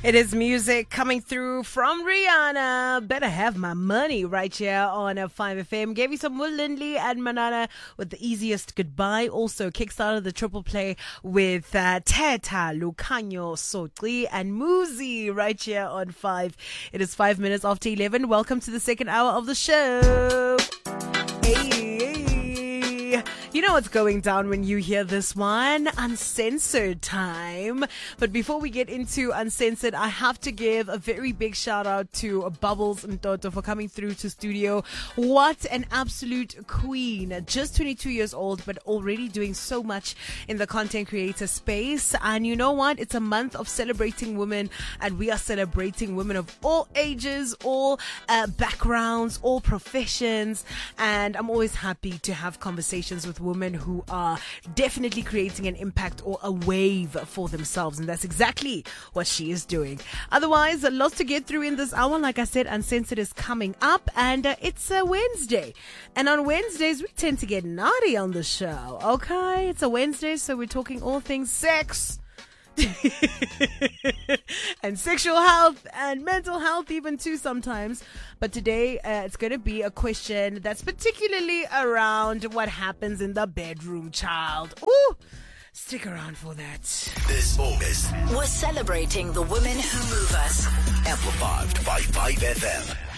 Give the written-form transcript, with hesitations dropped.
It is music coming through from Rihanna. Better Have My Money right here on 5FM. Gave you some Will Lindley and Manana with The Easiest Goodbye. Also kickstarted the triple play with Teta, Lucanyo, Sotli and Muzi right here on 5. It is 5 minutes after 11. Welcome to the second hour of the show. Hey. You know what's going down when you hear this one? Uncensored time. But before we get into Uncensored, I have to give a very big shout out to Bubbles and Toto for coming through to studio. What an absolute queen. Just 22 years old, but already doing so much in the content creator space. And you know what? It's a month of celebrating women, and we are celebrating women of all ages, all backgrounds, all professions. And I'm always happy to have conversations with women who are definitely creating an impact or a wave for themselves, and that's exactly what she is doing. Otherwise, lots to get through in this hour. Like I said, Uncensored is coming up, and it's a Wednesday, and on Wednesdays we tend to get naughty on the show. Okay, it's a Wednesday, so we're talking all things sex and sexual health and mental health even too sometimes. But today it's going to be a question that's particularly around what happens in the bedroom, child. Ooh, stick around for that. This August, we're celebrating the women who move us. amplified by 5FM.